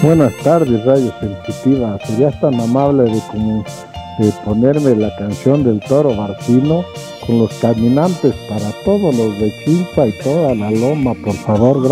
Buenas tardes, Radio Sensitiva. ¿Serías tan amable de ponerme la canción del Toro Barcino con los caminantes para todos los de Chimpa y toda la loma, por favor?